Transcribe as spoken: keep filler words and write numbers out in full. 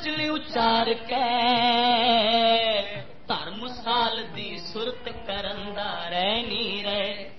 उचली उचार के धर्म साल दी सुरत करंदा रहनी रहे